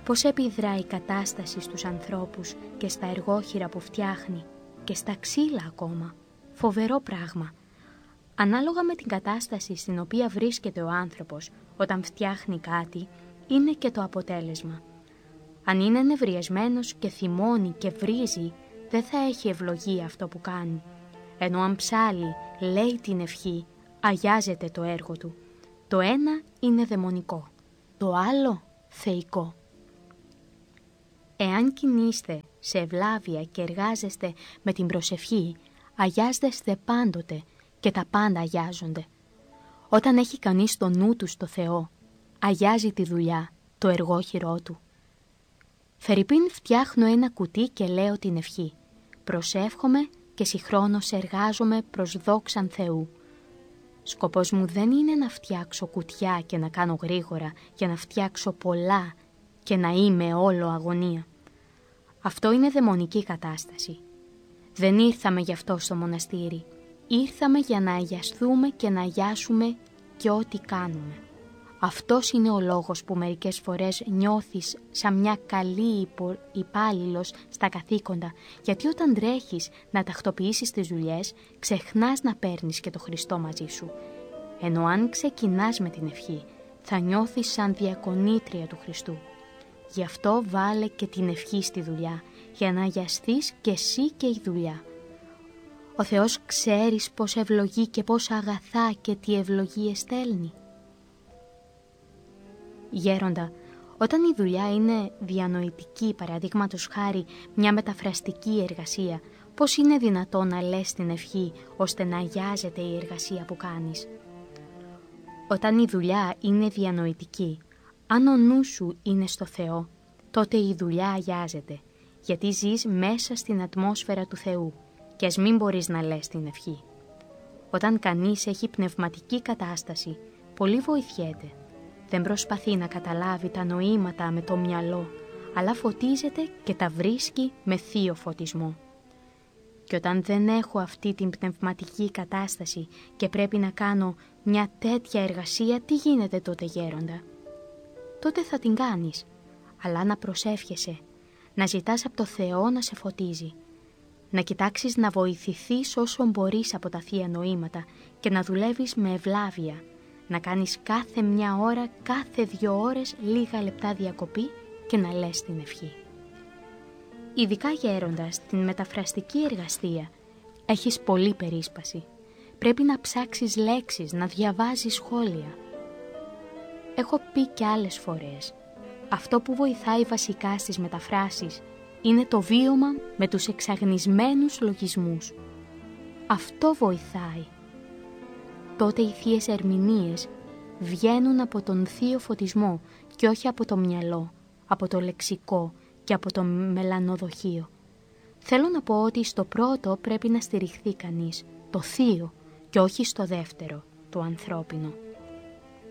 πώς επιδρά η κατάσταση στους ανθρώπους και στα εργόχειρα που φτιάχνει και στα ξύλα ακόμα. Φοβερό πράγμα. Ανάλογα με την κατάσταση στην οποία βρίσκεται ο άνθρωπος όταν φτιάχνει κάτι, είναι και το αποτέλεσμα. Αν είναι νευριασμένος και θυμώνει και βρίζει, δεν θα έχει ευλογία αυτό που κάνει. Ενώ αν ψάλλει, λέει την ευχή, αγιάζεται το έργο του. Το ένα είναι δαιμονικό, το άλλο θεϊκό. Εάν κινείστε σε ευλάβεια και εργάζεστε με την προσευχή, αγιάζεστε πάντοτε και τα πάντα αγιάζονται. Όταν έχει κανείς το νου του στο Θεό, αγιάζει τη δουλειά, το εργόχειρό του. Φερρυπίν φτιάχνω ένα κουτί και λέω την ευχή. Προσεύχομαι και συγχρόνως εργάζομαι προς δόξαν Θεού. Σκοπός μου δεν είναι να φτιάξω κουτιά και να κάνω γρήγορα, για να φτιάξω πολλά και να είμαι όλο αγωνία. Αυτό είναι δαιμονική κατάσταση. Δεν ήρθαμε γι' αυτό στο μοναστήρι. Ήρθαμε για να αγιαστούμε και να αγιάσουμε και ό,τι κάνουμε. Αυτός είναι ο λόγος που μερικές φορές νιώθεις σαν μια καλή υπάλληλος στα καθήκοντα, γιατί όταν τρέχεις να τακτοποιήσεις τις δουλειές, ξεχνάς να παίρνεις και το Χριστό μαζί σου. Ενώ αν ξεκινάς με την ευχή, θα νιώθεις σαν διακονήτρια του Χριστού. Γι' αυτό βάλε και την ευχή στη δουλειά, για να αγιαστείς και εσύ και η δουλειά. Ο Θεός ξέρεις πώς ευλογεί και πώς αγαθά και τι ευλογίες στέλνει. Γέροντα, όταν η δουλειά είναι διανοητική, παραδείγματος χάρη μια μεταφραστική εργασία, πώς είναι δυνατόν να λες την ευχή ώστε να αγιάζεται η εργασία που κάνεις? Όταν η δουλειά είναι διανοητική, αν ο νους σου είναι στο Θεό, τότε η δουλειά αγιάζεται, γιατί ζεις μέσα στην ατμόσφαιρα του Θεού και ας μην μπορείς να λες την ευχή. Όταν κανείς έχει πνευματική κατάσταση, πολύ βοηθιέται. Δεν προσπαθεί να καταλάβει τα νοήματα με το μυαλό, αλλά φωτίζεται και τα βρίσκει με θείο φωτισμό. Και όταν δεν έχω αυτή την πνευματική κατάσταση και πρέπει να κάνω μια τέτοια εργασία, τι γίνεται τότε, γέροντα? Τότε θα την κάνεις, αλλά να προσεύχεσαι, να ζητάς από το Θεό να σε φωτίζει, να κοιτάξεις να βοηθηθείς όσο μπορείς από τα θεία νοήματα και να δουλεύεις με ευλάβεια, να κάνεις κάθε μια ώρα, κάθε 2 ώρες λίγα λεπτά διακοπή και να λες την ευχή. Ειδικά, γέροντα, στην μεταφραστική εργασία έχεις πολλή περίσπαση. Πρέπει να ψάξεις λέξεις, να διαβάζεις σχόλια. Έχω πει και άλλες φορές, αυτό που βοηθάει βασικά στις μεταφράσεις είναι το βίωμα με τους εξαγνισμένους λογισμούς. Αυτό βοηθάει. Τότε οι θείες ερμηνείες βγαίνουν από τον θείο φωτισμό και όχι από το μυαλό, από το λεξικό και από το μελανοδοχείο. Θέλω να πω ότι στο πρώτο πρέπει να στηριχθεί κανείς, το θείο, και όχι στο δεύτερο, το ανθρώπινο.